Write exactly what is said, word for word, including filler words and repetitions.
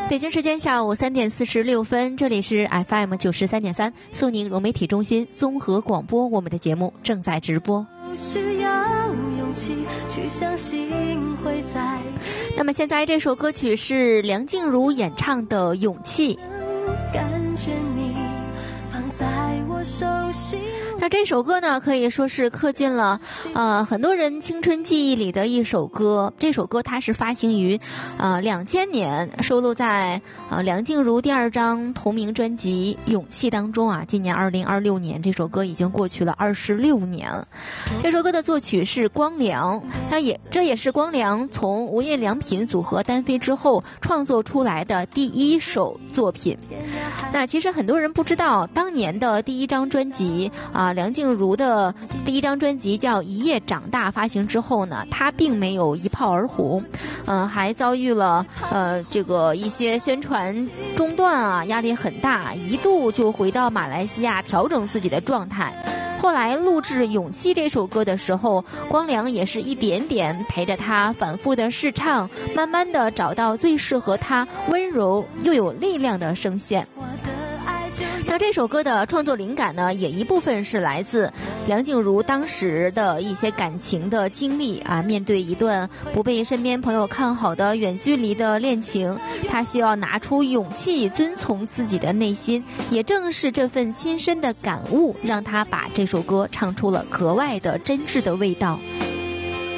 北京时间下午三点四十六分，这里是 F M 九十三点三苏宁融媒体中心综合广播，我们的节目正在直播。 需要勇气去相信会在。 那么现在这首歌曲是梁静茹演唱的《勇气》。 感觉你放在我手心。 那这首歌呢，可以说是刻进了呃很多人青春记忆里的一首歌。这首歌它是发行于呃两千年，收录在呃梁静茹第二张同名专辑《勇气》当中啊。今年二零二六年，这首歌已经过去了二十六年。这首歌的作曲是光良，它也这也是光良从无印良品组合单飞之后创作出来的第一首作品。那其实很多人不知道，当年的第一张专辑啊。梁静茹的第一张专辑叫《一夜长大》，发行之后呢，她并没有一炮而红，嗯、呃，还遭遇了呃这个一些宣传中断啊，压力很大，一度就回到马来西亚调整自己的状态。后来录制《勇气》这首歌的时候，光良也是一点点陪着他反复的试唱，慢慢的找到最适合他温柔又有力量的声线。那这首歌的创作灵感呢，也一部分是来自梁静茹当时的一些感情的经历啊。面对一段不被身边朋友看好的远距离的恋情，她需要拿出勇气，遵从自己的内心。也正是这份亲身的感悟，让她把这首歌唱出了格外的真挚的味道。